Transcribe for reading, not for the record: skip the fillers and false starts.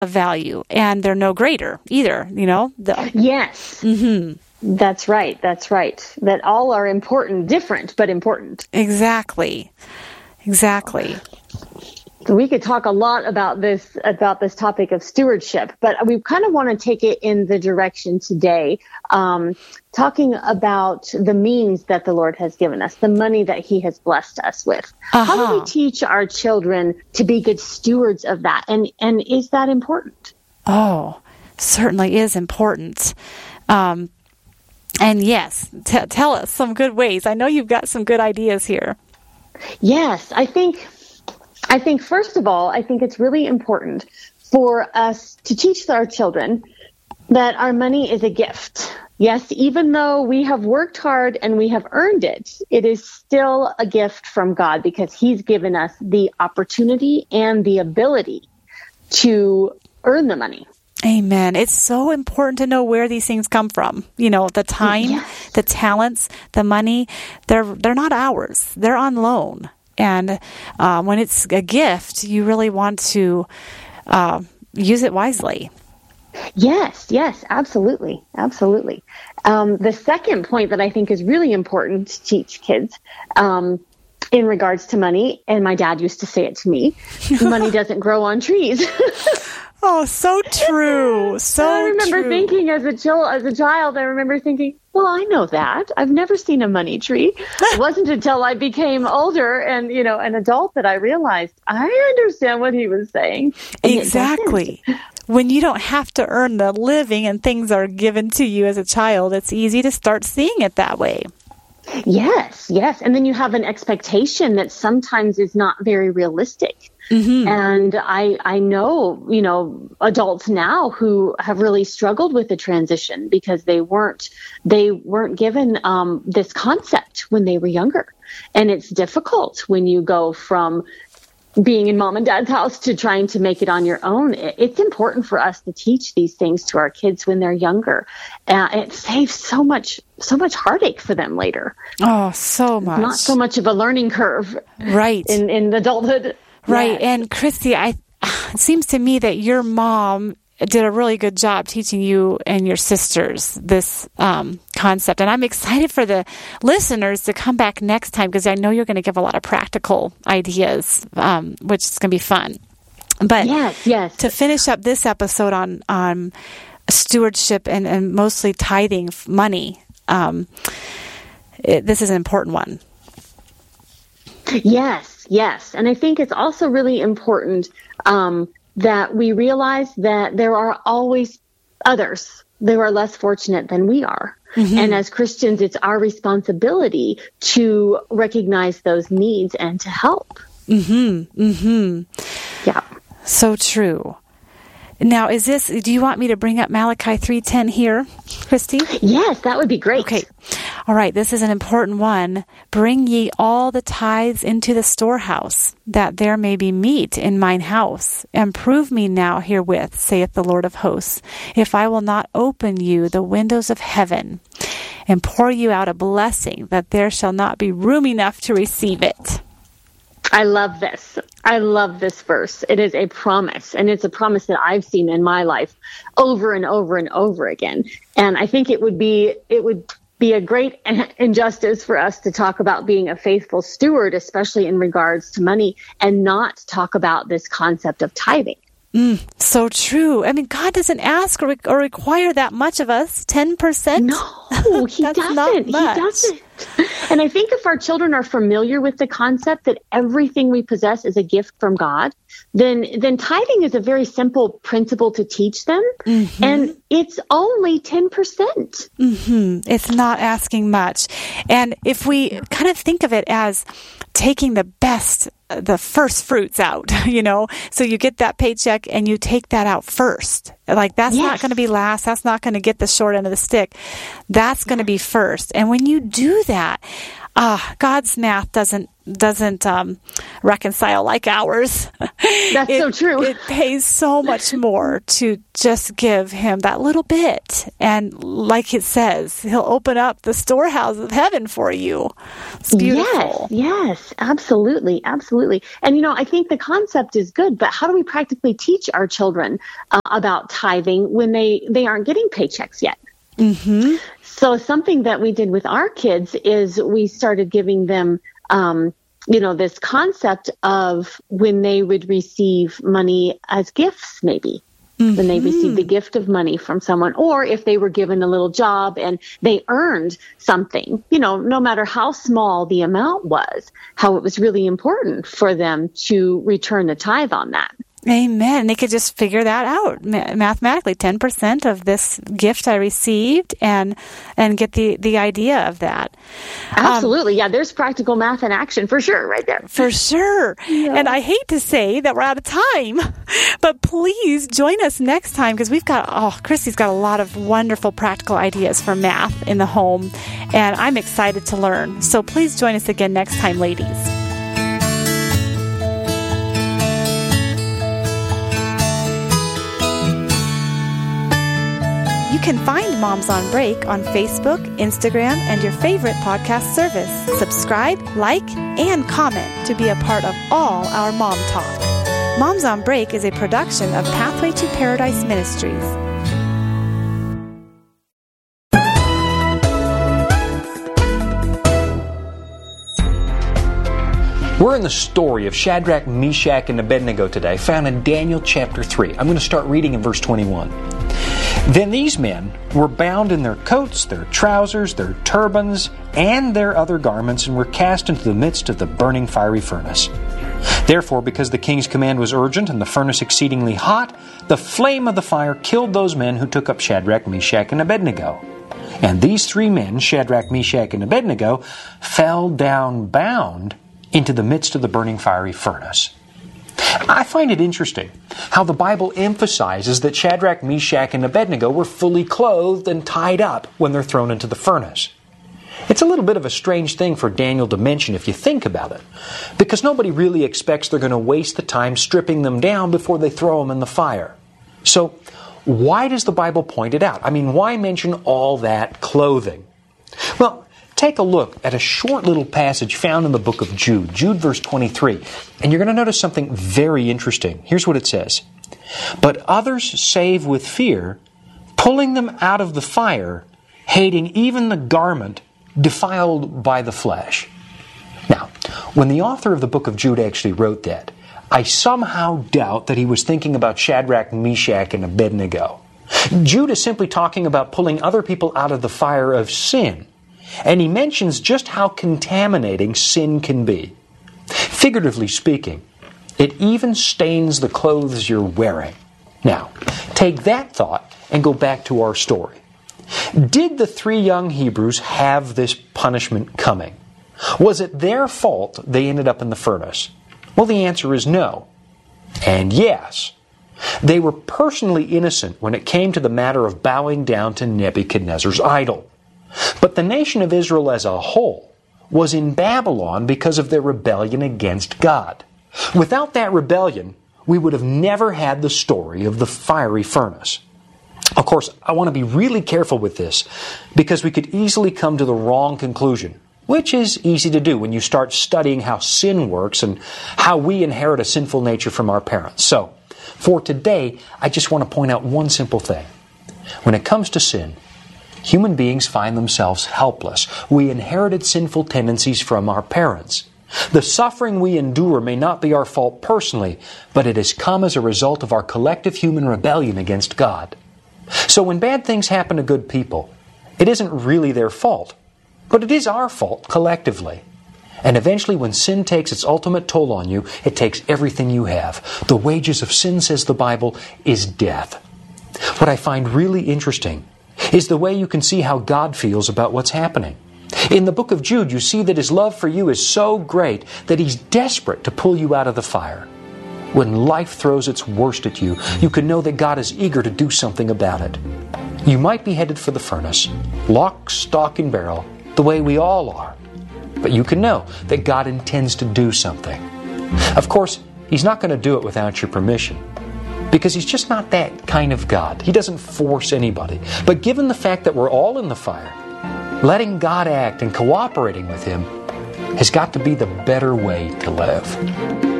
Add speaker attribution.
Speaker 1: of value, and they're no greater either,
Speaker 2: Yes. Mm-hmm. That's right. That all are important, different, but important.
Speaker 1: Exactly.
Speaker 2: We could talk a lot about this topic of stewardship, but we kind of want to take it in the direction today, talking about the means that the Lord has given us, the money that He has blessed us with. How do we teach our children to be good stewards of that? And is that important?
Speaker 1: Oh, certainly is important. And yes, tell us some good ways. I know you've got some good ideas here.
Speaker 2: Yes, I think first of all, I think it's really important for us to teach our children that our money is a gift. Yes, even though we have worked hard and we have earned it, it is still a gift from God because He's given us the opportunity and the ability to earn the money.
Speaker 1: Amen. It's so important to know where these things come from. The time, the talents, the money, they're not ours. They're on loan. And when it's a gift, you really want to use it wisely.
Speaker 2: Yes, absolutely. The second point that I think is really important to teach kids in regards to money, and my dad used to say it to me, money doesn't grow on trees.
Speaker 1: Oh, so true.
Speaker 2: I remember thinking as a child, well, I know that. I've never seen a money tree. It wasn't until I became older and, an adult that I realized I understand what he was saying.
Speaker 1: Exactly. When you don't have to earn the living and things are given to you as a child, it's easy to start seeing it that way.
Speaker 2: Yes. And then you have an expectation that sometimes is not very realistic. Mm-hmm. And I know, adults now who have really struggled with the transition because they weren't given this concept when they were younger. And it's difficult when you go from being in mom and dad's house to trying to make it on your own. It's important for us to teach these things to our kids when they're younger. It saves so much heartache for them later.
Speaker 1: Oh, so much.
Speaker 2: Not so much of a learning curve.
Speaker 1: Right.
Speaker 2: In adulthood.
Speaker 1: Right.
Speaker 2: Yes.
Speaker 1: And Christy, it seems to me that your mom did a really good job teaching you and your sisters this concept. And I'm excited for the listeners to come back next time because I know you're going to give a lot of practical ideas, which is going to be fun. But
Speaker 2: yes.
Speaker 1: To finish up this episode on stewardship and mostly tithing money, this is an important one.
Speaker 2: Yes. And I think it's also really important that we realize that there are always others that are less fortunate than we are. Mm-hmm. And as Christians, it's our responsibility to recognize those needs and to help.
Speaker 1: Mm-hmm. Mm-hmm.
Speaker 2: Yeah.
Speaker 1: So true. Now, do you want me to bring up Malachi 3:10 here, Christy?
Speaker 2: Yes, that would be great.
Speaker 1: Okay. All right, this is an important one. Bring ye all the tithes into the storehouse, that there may be meat in mine house. And prove me now herewith, saith the Lord of hosts, if I will not open you the windows of heaven, and pour you out a blessing, that there shall not be room enough to receive it.
Speaker 2: I love this. I love this verse. It is a promise, and it's a promise that I've seen in my life over and over and over again. And I think it would be a great injustice for us to talk about being a faithful steward, especially in regards to money, and not talk about this concept of tithing.
Speaker 1: So true. I mean, God doesn't ask or require that much of us. 10%?
Speaker 2: No, He doesn't. He doesn't. And I think if our children are familiar with the concept that everything we possess is a gift from God, then tithing is a very simple principle to teach them. Mm-hmm. And it's only 10%.
Speaker 1: Mm-hmm. It's not asking much. And if we kind of think of it as taking the first fruits out, so you get that paycheck and you take that out first. Like that's not going to be last. That's not going to get the short end of the stick. That's going to be first. And when you do that, God's math doesn't reconcile like ours.
Speaker 2: That's so true.
Speaker 1: It pays so much more to just give him that little bit. And like it says, he'll open up the storehouse of heaven for you. It's beautiful.
Speaker 2: Yes, absolutely. Absolutely. And, I think the concept is good, but how do we practically teach our children about tithing when they aren't getting paychecks yet? Mm-hmm. So something that we did with our kids is we started giving them this concept of when they would receive money as gifts, maybe. Mm-hmm. When they received the gift of money from someone, or if they were given a little job and they earned something, no matter how small the amount was, how it was really important for them to return the tithe on that.
Speaker 1: Amen. They could just figure that out mathematically, 10% of this gift I received, and get the idea of that.
Speaker 2: Absolutely. Yeah, there's practical math in action for sure, right there.
Speaker 1: For sure. Yeah. And I hate to say that we're out of time, but please join us next time, because Christy's got a lot of wonderful practical ideas for math in the home, and I'm excited to learn. So please join us again next time, ladies. You can find Moms on Break on Facebook, Instagram, and your favorite podcast service. Subscribe, like, and comment to be a part of all our Mom Talk. Moms on Break is a production of Pathway to Paradise Ministries.
Speaker 3: We're in the story of Shadrach, Meshach, and Abednego today, found in Daniel chapter 3. I'm going to start reading in verse 21. Then these men were bound in their coats, their trousers, their turbans, and their other garments, and were cast into the midst of the burning fiery furnace. Therefore, because the king's command was urgent and the furnace exceedingly hot, the flame of the fire killed those men who took up Shadrach, Meshach, and Abednego. And these three men, Shadrach, Meshach, and Abednego, fell down bound into the midst of the burning fiery furnace. I find it interesting how the Bible emphasizes that Shadrach, Meshach, and Abednego were fully clothed and tied up when they're thrown into the furnace. It's a little bit of a strange thing for Daniel to mention if you think about it, because nobody really expects they're going to waste the time stripping them down before they throw them in the fire. So, why does the Bible point it out? I mean, why mention all that clothing? Well, take a look at a short little passage found in the book of Jude, Jude verse 23, and you're going to notice something very interesting. Here's what it says. But others save with fear, pulling them out of the fire, hating even the garment defiled by the flesh. Now, when the author of the book of Jude actually wrote that, I somehow doubt that he was thinking about Shadrach, Meshach, and Abednego. Jude is simply talking about pulling other people out of the fire of sin. And he mentions just how contaminating sin can be. Figuratively speaking, it even stains the clothes you're wearing. Now, take that thought and go back to our story. Did the three young Hebrews have this punishment coming? Was it their fault they ended up in the furnace? Well, the answer is no. And yes. They were personally innocent when it came to the matter of bowing down to Nebuchadnezzar's idol. But the nation of Israel as a whole was in Babylon because of their rebellion against God. Without that rebellion, we would have never had the story of the fiery furnace. Of course, I want to be really careful with this because we could easily come to the wrong conclusion, which is easy to do when you start studying how sin works and how we inherit a sinful nature from our parents. So, for today, I just want to point out one simple thing. When it comes to sin, human beings find themselves helpless. We inherited sinful tendencies from our parents. The suffering we endure may not be our fault personally, but it has come as a result of our collective human rebellion against God. So when bad things happen to good people, it isn't really their fault, but it is our fault collectively. And eventually when sin takes its ultimate toll on you, it takes everything you have. The wages of sin, says the Bible, is death. What I find really interesting is the way you can see how God feels about what's happening. In the book of Jude, you see that His love for you is so great that He's desperate to pull you out of the fire. When life throws its worst at you, you can know that God is eager to do something about it. You might be headed for the furnace, lock, stock, and barrel, the way we all are. But you can know that God intends to do something. Of course, He's not going to do it without your permission, because He's just not that kind of God. He doesn't force anybody. But given the fact that we're all in the fire, letting God act and cooperating with Him has got to be the better way to live.